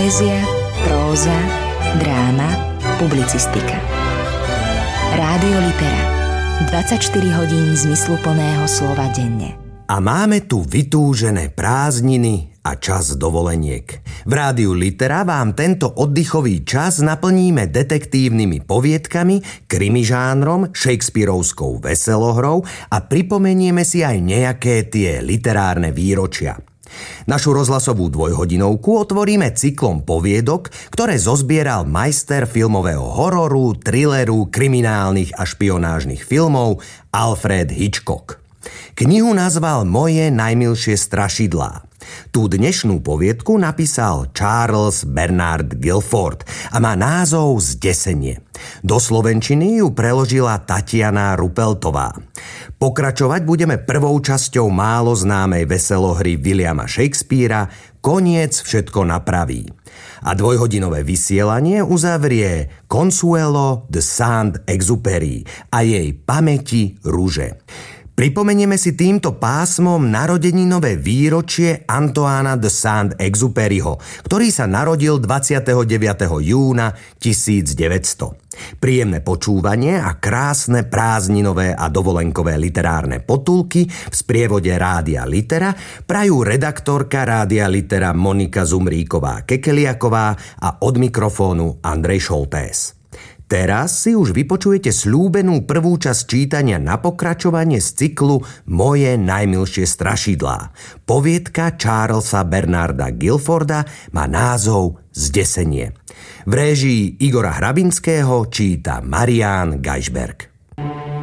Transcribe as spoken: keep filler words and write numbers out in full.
Poézia, próza, dráma, publicistika. Rádio Litera. dvadsaťštyri hodín zmysluplného slova denne. A máme tu vytúžené prázdniny a čas dovoleniek. V Rádiu Litera vám tento oddychový čas naplníme detektívnymi poviedkami, krimižánrom, shakespearovskou veselohrou a pripomenieme si aj nejaké tie literárne výročia. Našu rozhlasovú dvojhodinovku otvoríme cyklom poviedok, ktoré zozbieral majster filmového hororu, thrilleru, kriminálnych a špionážnych filmov Alfred Hitchcock. Knihu nazval Moje najmilšie strašidlá. Tú dnešnú poviedku napísal Charles Bernard Guilford a má názov Zdesenie. Do slovenčiny ju preložila Tatiana Rupeltová. Pokračovať budeme prvou časťou málo známej veselohry Williama Shakespearea Koniec všetko napraví. A dvojhodinové vysielanie uzavrie Consuelo de Saint-Exupéry a jej Pamäti ruže. Pripomenieme si týmto pásmom narodeninové výročie Antoána de Saint-Exupéryho, ktorý sa narodil dvadsiateho deviateho júna tisícdeväťsto. Príjemné počúvanie a krásne prázdninové a dovolenkové literárne potulky v sprievode Rádia Litera prajú redaktorka Rádia Litera Monika Zumríková-Kekeliaková a od mikrofónu Andrej Šoltés. Teraz si už vypočujete sľúbenú prvú časť čítania na pokračovanie z cyklu Moje najmilšie strašidlá. Poviedka Charlesa Bernarda Guilforda má názov Zdesenie. V réžii Igora Hrabinského číta Marián Gajšberg.